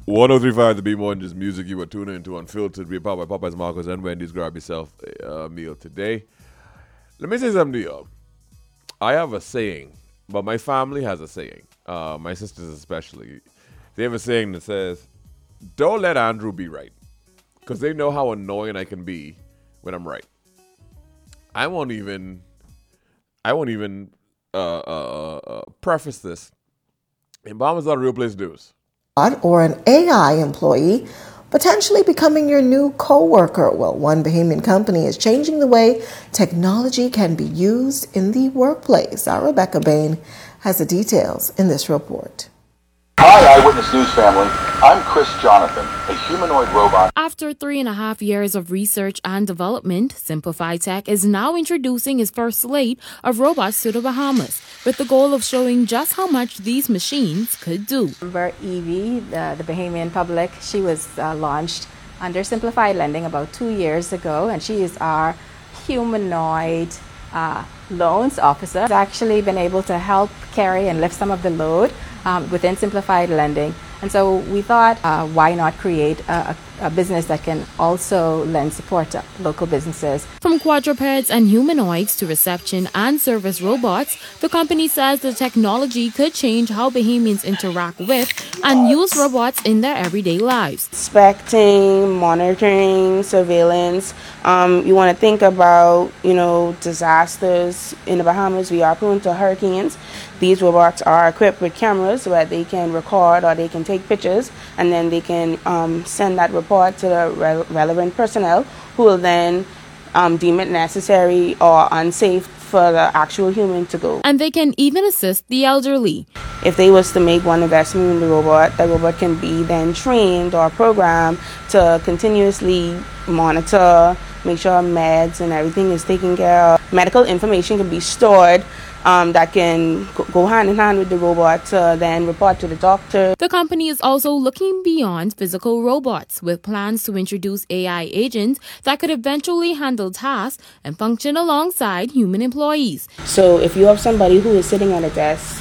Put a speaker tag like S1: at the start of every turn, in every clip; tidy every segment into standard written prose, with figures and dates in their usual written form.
S1: 1035 The Be More Than Just Music. You are tuning into Unfiltered. Be powered by Popeyes, Marcos, and Wendy's. Grab yourself a meal today. Let me say something to you. I have a saying, but my family has a saying. My sisters especially. They have a saying that says, don't let Andrew be right. Because they know how annoying I can be when I'm right. I won't even preface this. In Bahamas, not a real place to do this.
S2: Or an AI employee potentially becoming your new coworker. Well, one Bahamian company is changing the way technology can be used in the workplace. Our Rebecca Bain has the details in this report.
S3: Hi, Eyewitness News family. I'm Chris Jonathan, a humanoid robot.
S4: After 3.5 years of research and development, Simplify Tech is now introducing its first slate of robots to the Bahamas, with the goal of showing just how much these machines could do.
S5: Remember Evie, the Bahamian public, she was launched under Simplified Lending about 2 years ago, and she is our humanoid loans officer. She's actually been able to help carry and lift some of the load within Simplified Lending. And so we thought, why not create a business that can also lend support to local businesses.
S4: From quadrupeds and humanoids to reception and service robots, the company says the technology could change how Bahamians interact with and use robots in their everyday lives.
S6: Inspecting, monitoring, surveillance. You want to think about, disasters. In the Bahamas, we are prone to hurricanes. These robots are equipped with cameras where they can record or they can take pictures, and then they can send that report to the relevant personnel, who will then deem it necessary or unsafe for the actual human to go.
S4: And they can even assist the elderly.
S6: If they was to make one investment in the robot can be then trained or programmed to continuously monitor, make sure meds and everything is taken care of. Medical information can be stored that can go hand in hand with the robot to then report to the doctor.
S4: The company is also looking beyond physical robots with plans to introduce AI agents that could eventually handle tasks and function alongside human employees.
S6: So if you have somebody who is sitting at a desk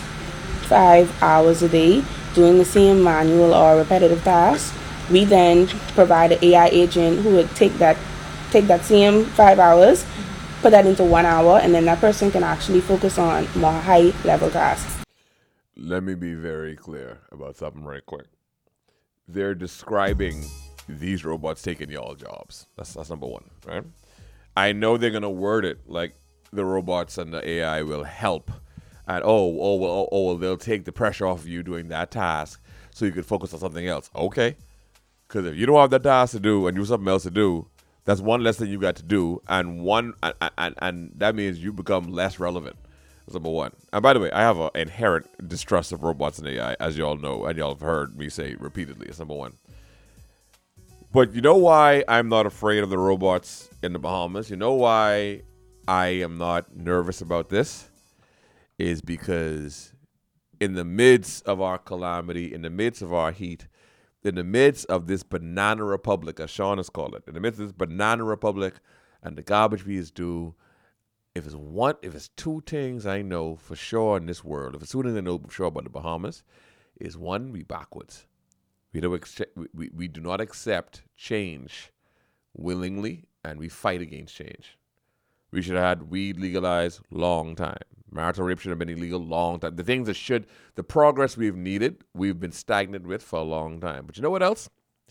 S6: 5 hours a day doing the same manual or repetitive tasks, we then provide an AI agent who would take that same 5 hours, put that into 1 hour, and then that person can actually focus on more high-level tasks.
S1: Let me be very clear about something right quick. They're describing these robots taking y'all jobs. That's number one, right? I know they're going to word it like the robots and the AI will help. And well, they'll take the pressure off of you doing that task so you can focus on something else. Okay. Because if you don't have that task to do and you have something else to do, that's one less thing you got to do, and that means you become less relevant. That's number one. And by the way, I have an inherent distrust of robots and AI, as y'all know, and y'all have heard me say repeatedly. It's number one. But you know why I'm not afraid of the robots in the Bahamas? You know why I am not nervous about this? Is because in the midst of our calamity, in the midst of our heat, in the midst of this banana republic, as Sean has called it, in the midst of this banana republic and the garbage we is due, if it's two things I know for sure in this world, if it's two things I know for sure about the Bahamas, is one, we backwards. We do not accept change willingly, and we fight against change. We should have had weed legalized long time. Marital rape should have been illegal long time. The progress we've needed, we've been stagnant with for a long time. But you know what else?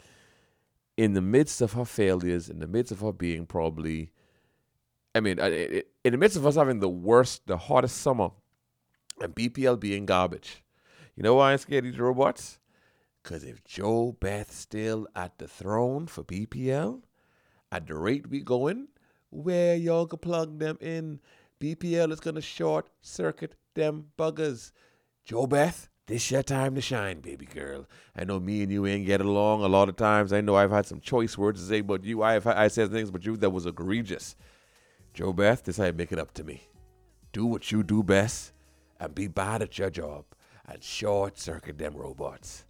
S1: In the midst of our failures, in the midst of our being probably, in the midst of us having the hottest summer, and BPL being garbage, you know why I'm scared of these robots? Because if Joe Beth's still at the throne for BPL, at the rate we going, where y'all can plug them in, BPL is going to short circuit them buggers. Joe Beth, this your time to shine, baby girl. I know me and you ain't get along a lot of times. I know I've had some choice words to say about you. I said things about you that was egregious. Joe Beth, this how you make it up to me. Do what you do best and be bad at your job and short circuit them robots.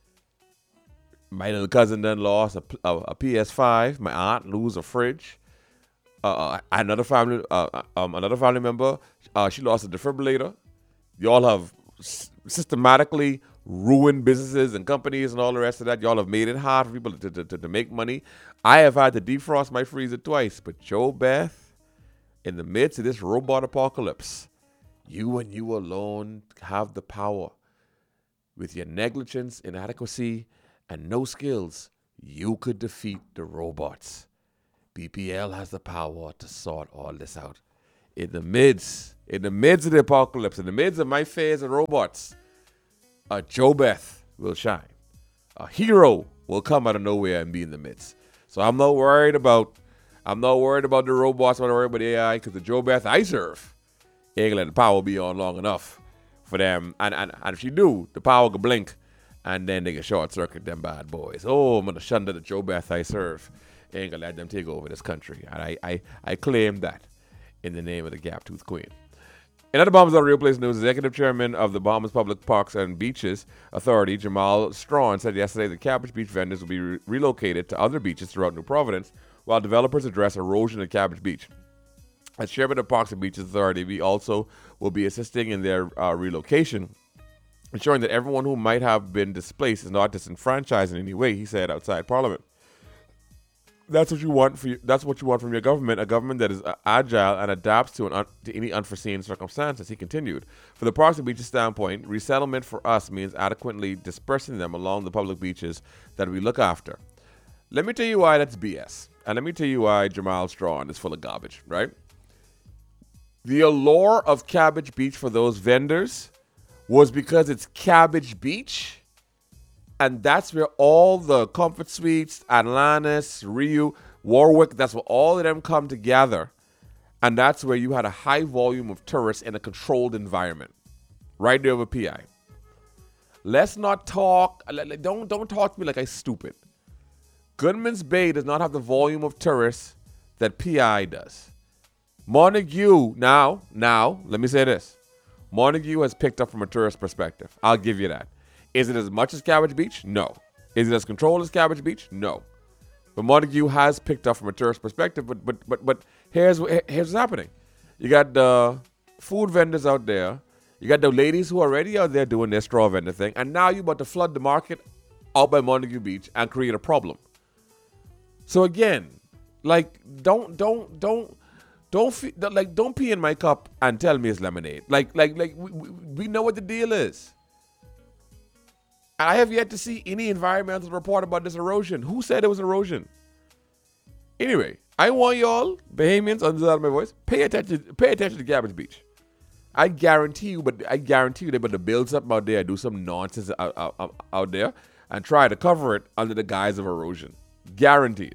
S1: My little cousin then lost a PS5. My aunt lose a fridge. Another family member, she lost a defibrillator. Y'all have systematically ruined businesses and companies and all the rest of that. Y'all have made it hard for people to make money. I have had to defrost my freezer twice. But JoBeth, in the midst of this robot apocalypse, you and you alone have the power. With your negligence, inadequacy, and no skills, you could defeat the robots. BPL has the power to sort all this out. In the midst of the apocalypse, in the midst of my fears of robots, a JoBeth will shine. A hero will come out of nowhere and be in the midst. So I'm not worried about the robots. I'm not worried about AI, because the JoBeth I serve ain't gonna let the power be on long enough for them. And if you do, the power could blink, and then they can short circuit them bad boys. Oh, I'm gonna shun the JoBeth I serve. Ain't gonna let them take over this country. And I claim that in the name of the Gap-Tooth Queen. In other Bahamas Real Place news, Executive Chairman of the Bahamas Public Parks and Beaches Authority, Jamal Strawn, said yesterday that Cabbage Beach vendors will be relocated to other beaches throughout New Providence while developers address erosion at Cabbage Beach. As Chairman of Parks and Beaches Authority, we also will be assisting in their relocation, ensuring that everyone who might have been displaced is not disenfranchised in any way, he said outside Parliament. That's what you want from your government, a government that is agile and adapts to any unforeseen circumstances, he continued. For the Parks and Beaches standpoint, resettlement for us means adequately dispersing them along the public beaches that we look after. Let me tell you why that's BS. And let me tell you why Jamal Strawn is full of garbage, right? The allure of Cabbage Beach for those vendors was because it's Cabbage Beach. And that's where all the Comfort Suites, Atlantis, Rio, Warwick, that's where all of them come together. And that's where you had a high volume of tourists in a controlled environment. Right there over PI. Let's not talk, don't talk to me like I'm stupid. Goodman's Bay does not have the volume of tourists that PI does. Montague, now, let me say this. Montague has picked up from a tourist perspective. I'll give you that. Is it as much as Cabbage Beach? No. Is it as controlled as Cabbage Beach? No. But Montague has picked up from a tourist perspective. But here's what's happening. You got the food vendors out there. You got the ladies who are already out there doing their straw vendor thing. And now you're about to flood the market out by Montague Beach and create a problem. So again, like don't pee in my cup and tell me it's lemonade. We know what the deal is. I have yet to see any environmental report about this erosion. Who said it was erosion? Anyway, I want y'all, Bahamians, on the side of my voice, pay attention to Cabbage Beach. I guarantee you they're about to build something out there, do some nonsense out there, and try to cover it under the guise of erosion. Guaranteed.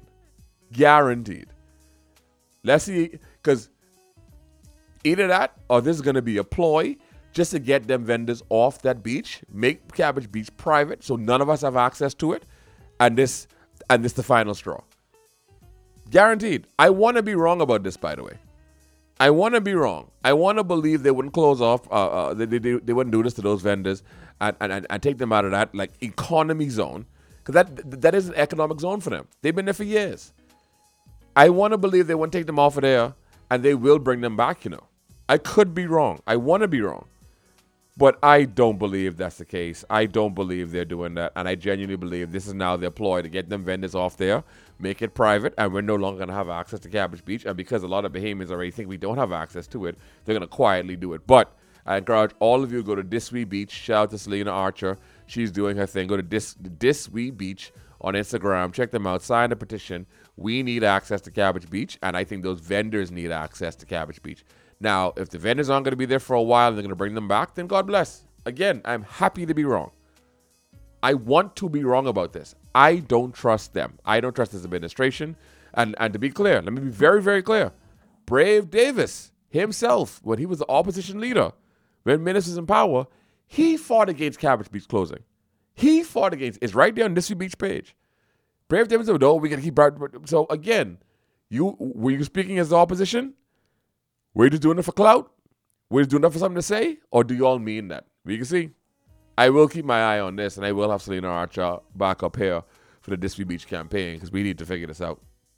S1: Let's see, because either that or this is going to be a ploy just to get them vendors off that beach, make Cabbage Beach private so none of us have access to it, and this the final straw. Guaranteed. I want to be wrong about this, by the way. I want to be wrong. I want to believe they wouldn't close off, they wouldn't do this to those vendors and take them out of that like economy zone, because that is an economic zone for them. They've been there for years. I want to believe they wouldn't take them off of there and they will bring them back, I could be wrong. I want to be wrong. But I don't believe that's the case. I don't believe they're doing that. And I genuinely believe this is now their ploy to get them vendors off there, make it private, and we're no longer going to have access to Cabbage Beach. And because a lot of Bahamians already think we don't have access to it, they're going to quietly do it. But I encourage all of you to go to Diswee Beach. Shout out to Selena Archer. She's doing her thing. Go to Diswee Beach on Instagram. Check them out. Sign a petition. We need access to Cabbage Beach, and I think those vendors need access to Cabbage Beach. Now, if the vendors aren't going to be there for a while and they're going to bring them back, then God bless. Again, I'm happy to be wrong. I want to be wrong about this. I don't trust them. I don't trust this administration. And to be clear, let me be very, very clear. Brave Davis himself, when he was the opposition leader, when ministers in power, he fought against Cabbage Beach closing. He fought against it's right there on this Beach page. Brave Davis said, no, we got to keep. So again, were you speaking as the opposition? Were you just doing it for clout? Were you just doing it for something to say? Or do you all mean that? We can see. I will keep my eye on this, and I will have Selena Archer back up here for the Diswee Beach campaign, because we need to figure this out.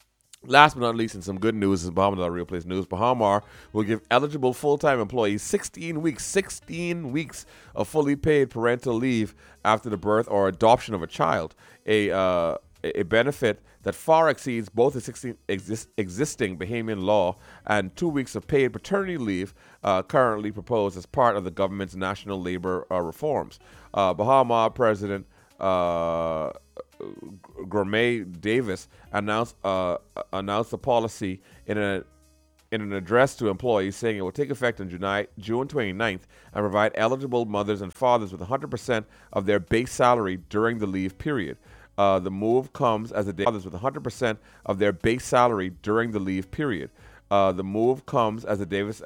S1: Last but not least, in some good news, this is Bahama.Real Place News. Bahamar will give eligible full-time employees 16 weeks of fully paid parental leave after the birth or adoption of a child, a benefit that far exceeds both the existing Bahamian law and 2 weeks of paid paternity leave currently proposed as part of the government's national labor reforms. Bahama President Gourmet Davis announced the policy in an address to employees, saying it will take effect on June 29th and provide eligible mothers and fathers with 100% of their base salary during the leave period. The move comes as a fathers with 100% of their base salary during the leave period. The move comes as the Davis